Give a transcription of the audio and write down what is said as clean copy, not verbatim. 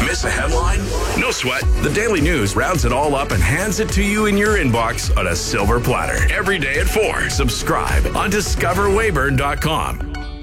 Miss a headline? No sweat. The Daily News rounds it all up and hands it to you in your inbox on a silver platter. Every day at 4. Subscribe on discoverwayburn.com.